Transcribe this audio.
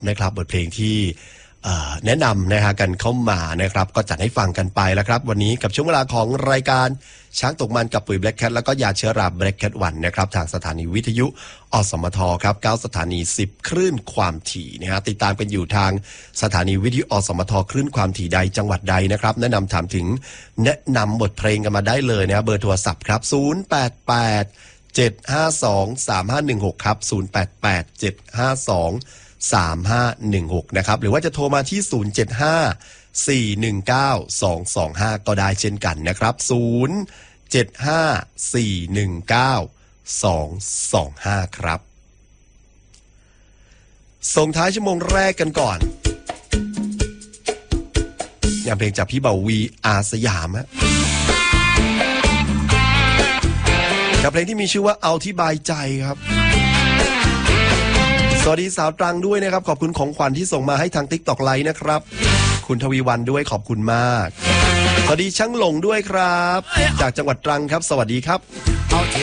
นะครับบทเพลงที่แนะนำนะฮะกันเข้ามานะครับก็จัดให้ฟังกันไปแล้วครับวันนี้กับช่วงเวลาของรายการช้างตกมันกับปุ๋ย Black Cat แล้วก็ยาเชื้อรา Black Cat 1นะครับทางสถานีวิทยุอสมทครับ9สถานี10คลื่นความถี่นะฮะติดตามกันอยู่ทางสถานีวิทยุอสมทคลื่นความถี่ใดจังหวัดใดนะครับแนะนำถามถึงแนะนำบทเพลงกันมาได้เลยนะเบอร์โทรศัพท์ครับ088-752-3516ครับ088-752-3516นะครับหรือว่าจะโทรมาที่075-419-225ก็ได้เช่นกันนะครับ075-419-225ครับส่งท้ายชั่วโมงแรกกันก่อนอย่างเพลงจากพี่เบาวีอาสยามกับเพลงที่มีชื่อว่าเอาที่บายใจครับสวัสดีสาวตรังด้วยนะครับขอบคุณของขวัญที่ส่งมาให้ทาง TikTok ไลน์นะครับคุณทวีวันด้วยขอบคุณมากสวัสดีช่างหลงด้วยครับจากจังหวัดตรังครับสวัสดีครับ